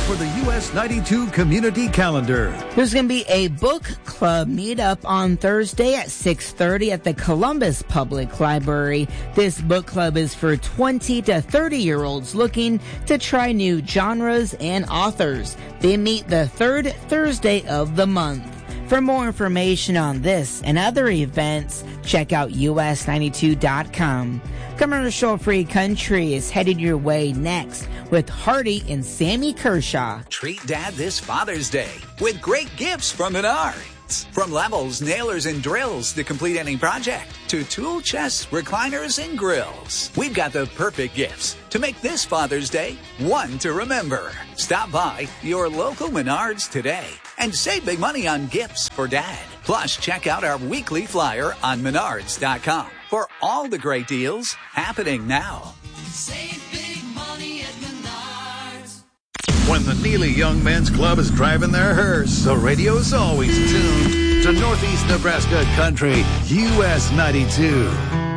for the US 92 Community Calendar. There's going to be a book club meetup on Thursday at 6:30 at the Columbus Public Library. This book club is for 20 to 30-year-olds looking to try new genres and authors. They meet the third Thursday of the month. For more information on this and other events, check out us92.com. Commercial-free country is headed your way next with Hardy and Sammy Kershaw. Treat Dad this Father's Day with great gifts from Menards. From levels, nailers, and drills to complete any project, to tool chests, recliners, and grills. We've got the perfect gifts to make this Father's Day one to remember. Stop by your local Menards today and save big money on gifts for Dad. Plus, check out our weekly flyer on Menards.com for all the great deals happening now. Save big money at Menards. When the Neely Young Men's Club is driving their hearse, the radio's always tuned to Northeast Nebraska Country, US 92.